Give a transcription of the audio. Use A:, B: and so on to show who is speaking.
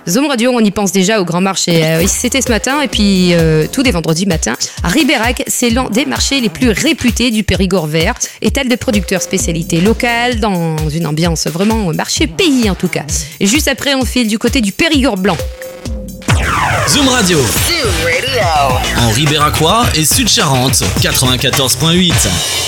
A: Zoom Radio, on y pense déjà au grand marché. Oui, c'était ce matin et puis tous les vendredis matin à Ribérac, c'est l'un des marchés les plus réputés du Périgord vert, étal de producteurs spécialités locales dans une ambiance vraiment marché pays en tout cas. Et juste après, on file du côté du Périgord blanc.
B: Zoom Radio. En Ribéracois et Sud-Charente, 94.8.